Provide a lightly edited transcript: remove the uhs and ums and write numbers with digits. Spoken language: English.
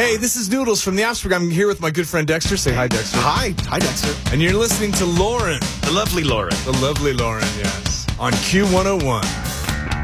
Hey, this is Noodles from the Offspring. I'm here with my good friend Dexter. Say hi, Dexter. Hi. Hi, Dexter. And you're listening to Lauren. The lovely Lauren. The lovely Lauren, yes. On Q101.